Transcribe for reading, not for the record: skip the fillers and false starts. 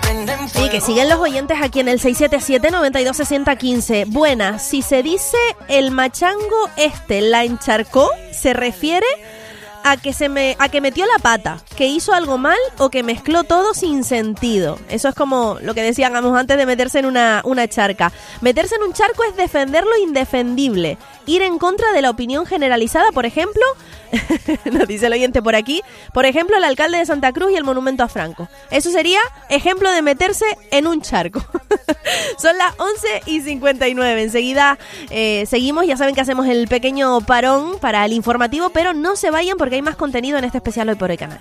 Y que siguen los oyentes aquí en el 677-9260-15. Buenas, si se dice el machango la encharcó, se refiere a que metió la pata, que hizo algo mal o que mezcló todo sin sentido. Eso es como lo que decíamos antes de meterse en una charca. Meterse en un charco es defender lo indefendible, ir en contra de la opinión generalizada, por ejemplo, nos dice el oyente por aquí, por ejemplo, el alcalde de Santa Cruz y el monumento a Franco. Eso sería ejemplo de meterse en un charco. Son las 11:59. Enseguida seguimos. Ya saben que hacemos el pequeño parón para el informativo, pero no se vayan porque hay más contenido en este especial Hoy por Hoy Canarias.